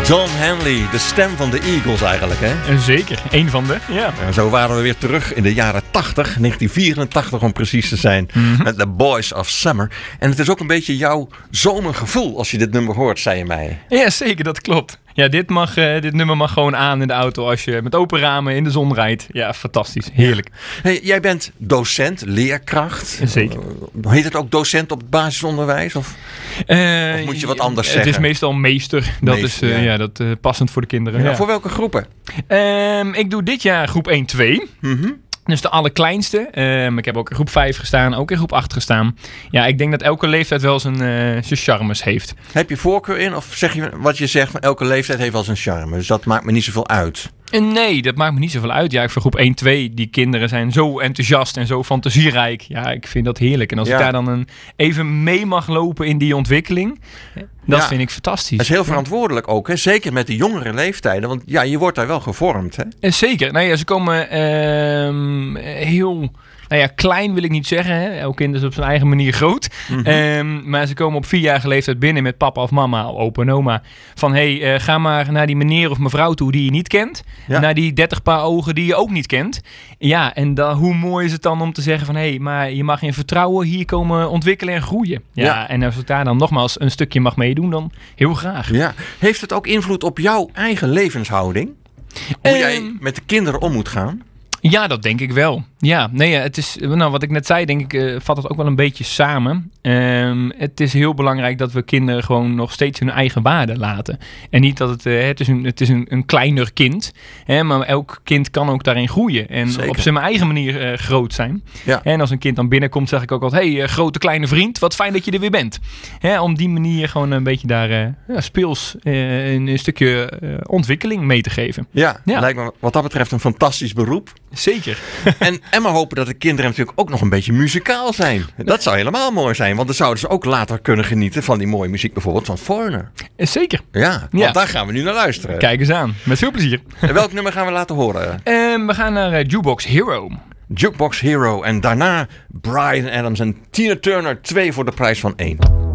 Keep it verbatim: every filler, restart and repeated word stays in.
Don Henley, de stem van de Eagles eigenlijk, hè? Zeker, één van de, ja. En zo waren we weer terug in de jaren tachtig, negentien vierentachtig om precies te zijn, mm-hmm. met The Boys of Summer. En het is ook een beetje jouw zomergevoel als je dit nummer hoort, zei je mij. Ja, zeker, dat klopt. Ja, dit, mag, uh, dit nummer mag gewoon aan in de auto als je met open ramen in de zon rijdt. Ja, fantastisch. Heerlijk. Hey, jij bent docent, leerkracht. Zeker. Uh, heet het ook docent op het basisonderwijs? Of, uh, of moet je wat anders het zeggen? Het is meestal meester. Dat meester, is uh, ja. ja, dat, uh, passend voor de kinderen. Ja, Ja. Voor welke groepen? Um, ik doe dit jaar groep één twee. Mm-hmm. Dus de allerkleinste. Um, ik heb ook in groep vijf gestaan, ook in groep acht gestaan. Ja, ik denk dat elke leeftijd wel zijn, uh, zijn charmes heeft. Heb je voorkeur in? Of zeg je wat je zegt, van elke leeftijd heeft wel zijn charme. Dus dat maakt me niet zoveel uit. Nee, dat maakt me niet zoveel uit. Ja, ik voor groep één twee, die kinderen zijn zo enthousiast en zo fantasierijk. Ja, ik vind dat heerlijk. En als ja. ik daar dan een, even mee mag lopen in die ontwikkeling, dat ja. vind ik fantastisch. Dat is heel verantwoordelijk ook, hè? Zeker met de jongere leeftijden. Want ja, je wordt daar wel gevormd, hè? Zeker. Nou ja, ze komen uh, heel... Nou ja, klein wil ik niet zeggen. Hè? Elk kind is op zijn eigen manier groot. Mm-hmm. Um, maar ze komen op vierjarige leeftijd binnen met papa of mama, opa en oma. Van, hé, hey, uh, ga maar naar die meneer of mevrouw toe die je niet kent. Ja. Naar die dertig paar ogen die je ook niet kent. Ja, en da, hoe mooi is het dan om te zeggen van, hé, hey, maar je mag in vertrouwen hier komen ontwikkelen en groeien. Ja, ja. En als ik daar dan nogmaals een stukje mag meedoen, dan heel graag. Ja. Heeft het ook invloed op jouw eigen levenshouding? Hoe um, jij met de kinderen om moet gaan? Ja, dat denk ik wel. Ja, nee, het is, nou, wat ik net zei, denk ik, uh, vat het ook wel een beetje samen. Um, het is heel belangrijk dat we kinderen gewoon nog steeds hun eigen waarde laten. En niet dat het, uh, het is, een, het is een, een kleiner kind, hè, maar elk kind kan ook daarin groeien. En Zeker. op zijn eigen manier uh, groot zijn. Ja. En als een kind dan binnenkomt, zeg ik ook altijd, hé, hey, uh, grote kleine vriend, wat fijn dat je er weer bent. Hè, om die manier gewoon een beetje daar uh, ja, speels uh, een, een stukje uh, ontwikkeling mee te geven. Ja, ja, lijkt me wat dat betreft een fantastisch beroep. Zeker. en, en maar hopen dat de kinderen natuurlijk ook nog een beetje muzikaal zijn. Dat zou helemaal mooi zijn. Want dan zouden ze ook later kunnen genieten van die mooie muziek. Bijvoorbeeld van Foreigner. Zeker. Ja, want ja. daar gaan we nu naar luisteren. Kijk eens aan. Met veel plezier. En welk nummer gaan we laten horen? Uh, we gaan naar uh, Jukebox Hero. Jukebox Hero. En daarna Bryan Adams en Tina Turner. Twee voor de prijs van één.